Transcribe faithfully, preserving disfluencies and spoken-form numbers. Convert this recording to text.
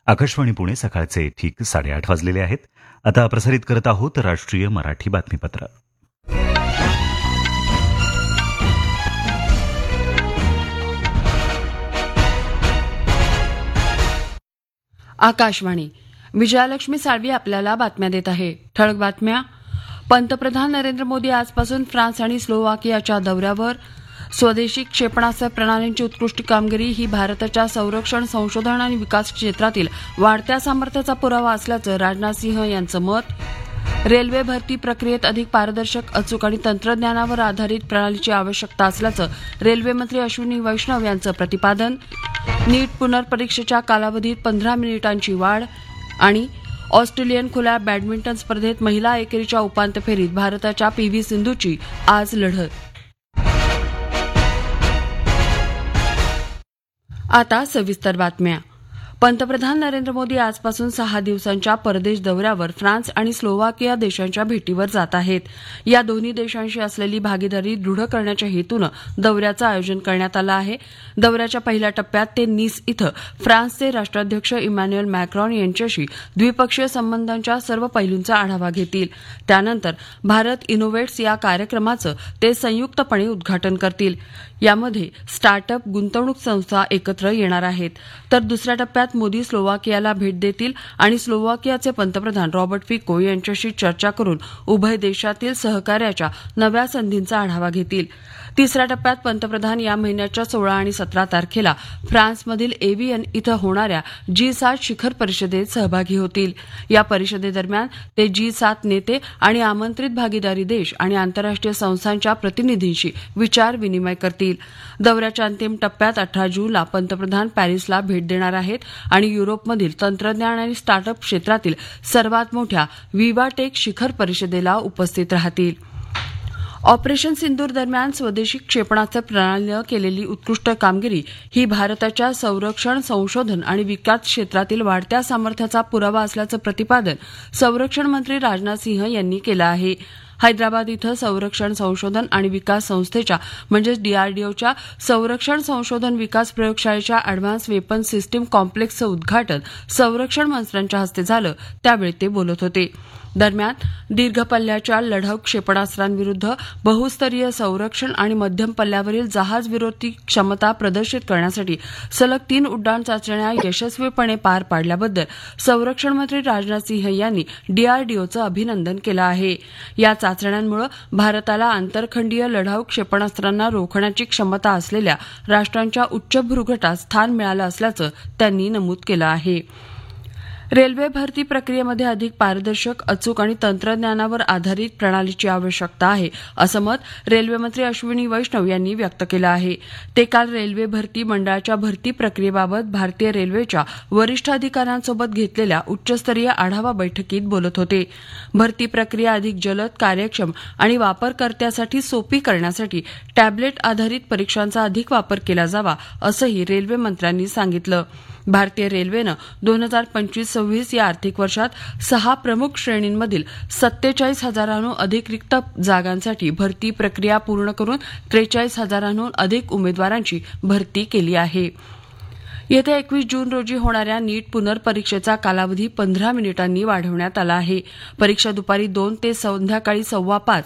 आकाशवाणी पुणे सकाळचे ठीक साडेआठ वाजलेले आहेत. आता प्रसारित करत आहोत राष्ट्रीय मराठी बातमीपत्र. आकाशवाणी. विजयालक्ष्मी साळवी आपल्याला बातम्या देत आहे. ठळक बातम्या. पंतप्रधान नरेंद्र मोदी आजपासून फ्रान्स आणि स्लोवाकियाच्या दौऱ्यावर. स्वदेशी क्षेपणास्त्र प्रणालींची उत्कृष्ट कामगिरी ही भारताच्या संरक्षण, संशोधन आणि विकास क्षेत्रातील वाढत्या सामर्थ्याचा पुरावा असल्याचं राजनाथ सिंह यांचं मत. रेल्वे भरती प्रक्रियेत अधिक पारदर्शक, अचूक आणि तंत्रज्ञानावर आधारित प्रणालीची आवश्यकता असल्याचं रेल्वेमंत्री अश्विनी वैष्णव यांचं प्रतिपादन. नीट पुनर्परीक्षेच्या कालावधीत पंधरा मिनिटांची वाढ. आणि ऑस्ट्रेलियन खुल्या बॅडमिंटन स्पर्धेत महिला एकेरीच्या उपांत्य फेरीत भारताच्या पी व्ही सिंधूची आज लढत. आता सविस्तर बातम्या. पंतप्रधान नरेंद्र मोदी आजपासून सहा दिवसांच्या परदेश दौऱ्यावर फ्रान्स आणि स्लोवाकिया देशांच्या भेटीवर जात आहेत. या दोन्ही देशांशी असलेली भागीदारी दृढ करण्याच्या हेतूनं दौऱ्याचं आयोजन करण्यात आलं आहे. दौऱ्याच्या पहिल्या टप्प्यात ते निस इथं फ्रान्सचे राष्ट्राध्यक्ष इमॅन्युएल मॅक्रॉन यांच्याशी द्विपक्षीय संबंधांच्या सर्व पैलूंचा आढावा घेतील. त्यानंतर भारत इनोव्हेट्स या कार्यक्रमाचं ते संयुक्तपणे उद्घाटन करतील. यामध्ये स्टार्टअप, गुंतवणूक संस्था एकत्र येणार आहेत. तर दुसऱ्या टप्प्यात मोदी स्लोवाकियाला भेट देतील आणि स्लोवाकियाचे पंतप्रधान रॉबर्ट फिको यांच्याशी चर्चा करून उभय देशातील सहकार्याच्या नव्या संधींचा आढावा घेतील. तिसऱ्या टप्प्यात पंतप्रधान या महिन्याच्या सोळा आणि सतरा तारखेला फ्रान्समधील एव्हियन इथं होणाऱ्या जी सात शिखर परिषदेत सहभागी होतील. या परिषदेदरम्यान ते जी सात नेते आणि आमंत्रित भागीदारी देश आणि आंतरराष्ट्रीय संस्थांच्या प्रतिनिधींशी विचार विनिमय करतील. दौऱ्याच्या अंतिम टप्प्यात अठरा जूनला पंतप्रधान पॅरिसला भेट देणार आहेत आणि युरोपमधील तंत्रज्ञान आणि स्टार्टअप क्षेत्रातील सर्वात मोठ्या विवाटेक शिखर परिषदेला उपस्थित राहतील. ऑपरेशन सिंदूर दरम्यान स्वदेशी क्षेपणास्त्र प्रणालीनं केलेली उत्कृष्ट कामगिरी ही भारताच्या संरक्षण, संशोधन आणि विकास क्षेत्रातील वाढत्या सामर्थ्याचा पुरावा असल्याचं प्रतिपादन संरक्षण मंत्री राजनाथ सिंह यांनी केलं आहे. हैदराबाद इथं संरक्षण, संशोधन आणि विकास संस्थेच्या म्हणजेच डीआरडीओच्या संरक्षण संशोधन विकास प्रयोगशाळेच्या अॅडव्हान्स वेपन सिस्टीम कॉम्प्लेक्सचं उद्घाटन संरक्षण मंत्र्यांच्या हस्ते झालं. त्यावेळी ते बोलत होते. दरम्यान दीर्घ पल्ल्याच्या लढाऊ क्षेपणास्त्रांविरुद्ध बहुस्तरीय संरक्षण आणि मध्यम पल्ल्यावरील जहाज विरोधी क्षमता प्रदर्शित करण्यासाठी सलग तीन उड्डाण चाचण्या यशस्वीपणे पार पाडल्याबद्दल संरक्षण मंत्री राजनाथ सिंह यांनी डीआरडीओचं अभिनंदन केलं आहे. या चाचण्यांमुळे भारताला आंतरखंडीय लढाऊ क्षेपणास्त्रांना रोखण्याची क्षमता असलेल्या राष्ट्रांच्या उच्च भूगटात स्थान मिळालं असल्याचं त्यांनी नमूद केलं आहे. रेल्वे भरती प्रक्रियेमध्ये अधिक पारदर्शक, अचूक आणि तंत्रज्ञानावर आधारित प्रणालीची आवश्यकता आहे असं मत रेल्वेमंत्री अश्विनी वैष्णव यांनी व्यक्त केलं आहे. ते काल रेल्वे भरती मंडळाच्या भरती प्रक्रियेबाबत भारतीय रेल्वेच्या वरिष्ठ अधिकाऱ्यांसोबत घेतलेल्या उच्चस्तरीय आढावा बैठकीत बोलत होते. भरती प्रक्रिया अधिक जलद, कार्यक्षम आणि वापरकर्त्यासाठी सोपी करण्यासाठी टॅबलेट आधारित परीक्षांचा अधिक वापर केला जावा असंही रेल्वे मंत्र्यांनी सांगितलं. भारतीय रेल्वेनं दोन हजार पंचवीस सव्वीस या आर्थिक वर्षात सहा प्रमुख श्रेणींमधील सत्तेचाळीस हजारांहून अधिक रिक्त जागांसाठी भरती प्रक्रिया पूर्ण करून त्रेचाळीस हजारांहून अधिक उमेदवारांची भरती केली आहे. येत्या एकवीस जून रोजी होणाऱ्या नीट पुनर्परीक्षेचा कालावधी पंधरा मिनिटांनी वाढवण्यात आला आहे. परीक्षा दुपारी दोन ते संध्याकाळी सव्वा पाच